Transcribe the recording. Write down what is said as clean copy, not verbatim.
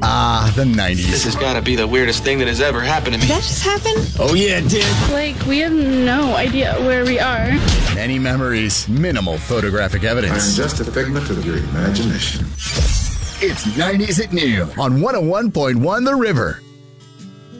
Ah, the 90s. This has got to be the weirdest thing that has ever happened to me. Did that just happen? Oh, yeah, it did. Like, we have no idea where we are. Many memories, minimal photographic evidence. I'm just a figment of your imagination. It's 90s at noon on 101.1 The River.